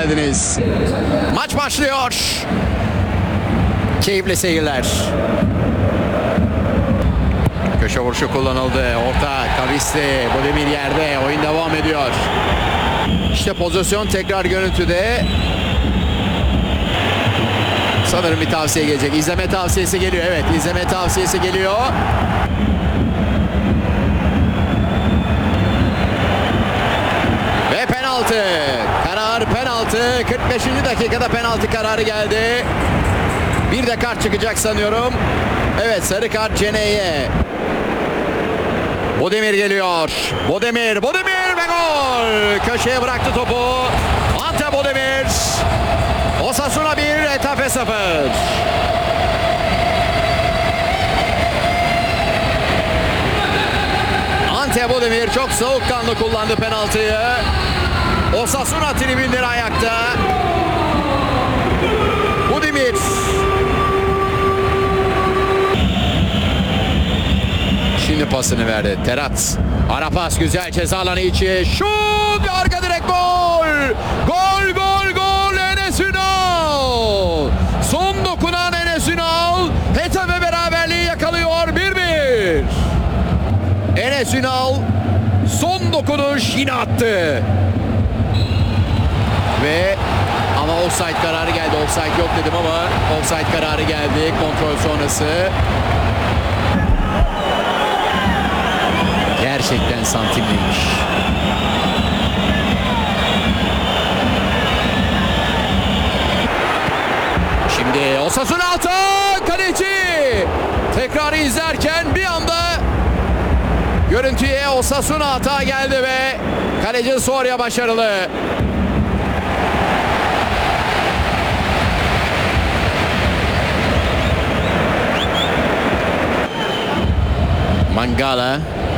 geldiniz. Maç başlıyor. Keyifli seyirler. Köşe vuruşu kullanıldı. Orta Kavisti. Bodemir yerde. Oyun devam ediyor. İşte pozisyon tekrar görüntüde. Sanırım bir tavsiye gelecek. İzleme tavsiyesi geliyor. Evet, izleme tavsiyesi geliyor. Ve penaltı. Karar penaltı. 45. dakikada penaltı kararı geldi. Bir de kart çıkacak sanıyorum. Evet, sarı kart Cene'ye. Bodemir geliyor. Bodemir ve gol. Köşeye bıraktı topu. Ante Bodemir. Osasuna 1, Getafe 0. Ante Bodemir çok soğukkanlı kullandı penaltıyı. Osasuna tribünleri ayakta. Bodemir. Şimdi pasını verdi. Terat. Ara pas güzel, ceza alanı içi. Şut! Arka direk gol! Gol! Enes Ünal! Son dokunan Enes Ünal. Getafe beraberliği yakalıyor 1-1. Enes Ünal son dokunuş yine attı. Ve ama offside kararı geldi. Offside yok dedim ama offside kararı geldi. Kontrol sonrası. Gerçekten santimliymiş. Şimdi Osasuna altı kaleci. Tekrarı izlerken bir anda görüntüye Osasuna hata geldi ve kaleci Soria başarılı. Mangala.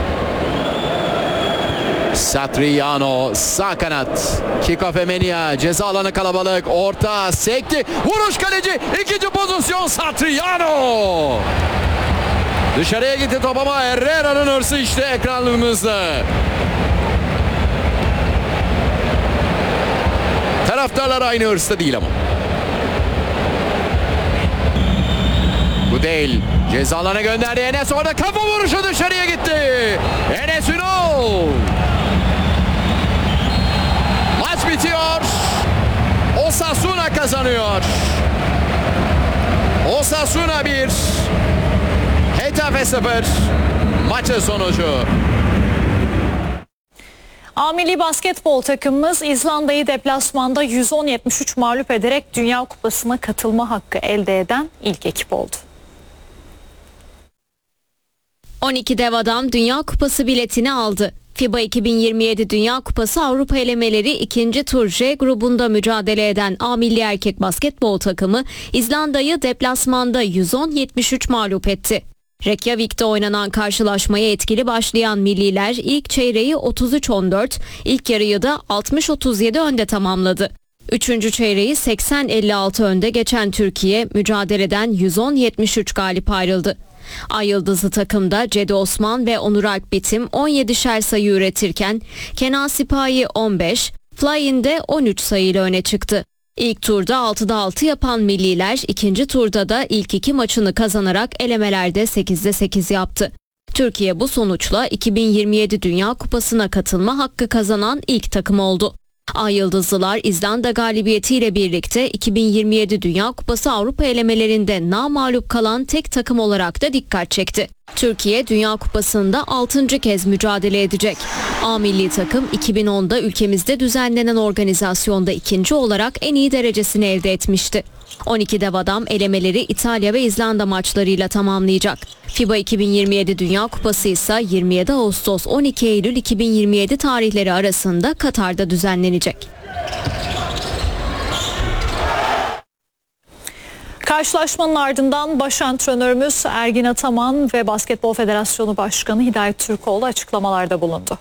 Satriano sağ kanat. Kickoff Emenia, ceza alanı kalabalık. Orta sekti. Vuruş kaleci. İkinci pozisyon Satriano. Dışarıya gitti top ama Herrera'nın hırsı işte ekranımızda. Taraftarlar aynı hırsta değil ama. Bu değil. Ceza alanına gönderdi Enes. Orada kafa vuruşu dışarıya gitti. Enes Ünal. Maç bitiyor. Osasuna kazanıyor. Osasuna 1. Getafe 0. Maçın sonucu. A milli basketbol takımımız İzlanda'yı deplasmanda 110-73 mağlup ederek Dünya Kupası'na katılma hakkı elde eden ilk ekip oldu. 12 dev adam Dünya Kupası biletini aldı. FIBA 2027 Dünya Kupası Avrupa elemeleri 2. tur J grubunda mücadele eden A milli erkek basketbol takımı İzlanda'yı deplasmanda 110-73 mağlup etti. Reykjavik'te oynanan karşılaşmaya etkili başlayan milliler ilk çeyreği 33-14, ilk yarıyı da 60-37 önde tamamladı. Üçüncü çeyreği 80-56 önde geçen Türkiye mücadeleden 110-73 galip ayrıldı. Ay Yıldızlı takımda Cedi Osman ve Onur Alp Bitim 17'şer sayı üretirken Kenan Sipahi 15, Fly-in'de 13 sayıyla öne çıktı. İlk turda 6'da 6 yapan milliler ikinci turda da ilk iki maçını kazanarak elemelerde 8'de 8 yaptı. Türkiye bu sonuçla 2027 Dünya Kupası'na katılma hakkı kazanan ilk takım oldu. Ay Yıldızlılar İzlanda galibiyetiyle birlikte 2027 Dünya Kupası Avrupa elemelerinde namağlup kalan tek takım olarak da dikkat çekti. Türkiye Dünya Kupası'nda 6. kez mücadele edecek. A milli takım 2010'da ülkemizde düzenlenen organizasyonda ikinci olarak en iyi derecesini elde etmişti. 12 dev adam elemeleri İtalya ve İzlanda maçlarıyla tamamlayacak. FIBA 2027 Dünya Kupası ise 27 Ağustos 12 Eylül 2027 tarihleri arasında Katar'da düzenlenecek. Karşılaşmanın ardından baş antrenörümüz Ergin Ataman ve Basketbol Federasyonu Başkanı Hidayet Türkoğlu açıklamalarda bulundu.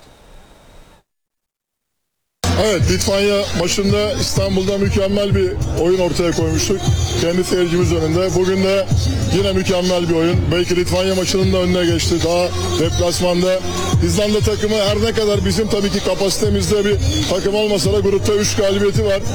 Evet, Litvanya maçında İstanbul'da mükemmel bir oyun ortaya koymuştuk. Kendi seyircimiz önünde. Bugün de yine mükemmel bir oyun. Belki Litvanya maçının da önüne geçti. Daha deplasmanda İzlanda takımı her ne kadar bizim tabii ki kapasitemizde bir takım olmasa da grupta 3 galibiyeti var.